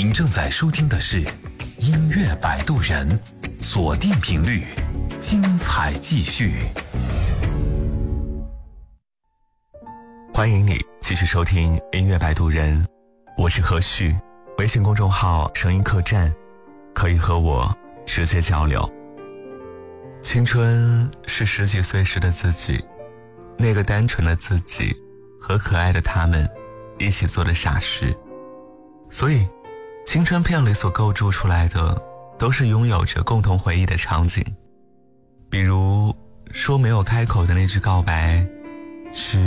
您正在收听的是音乐摆渡人，锁定频率，精彩继续。 欢迎你继续收听音乐摆渡人，我是何旭，微信公众号声音客栈，可以和我直接交流。青春是十几岁时的自己，那个单纯的自己和可爱的他们一起做的傻事，所以青春片里所构筑出来的都是拥有着共同回忆的场景，比如说没有开口的那句告白是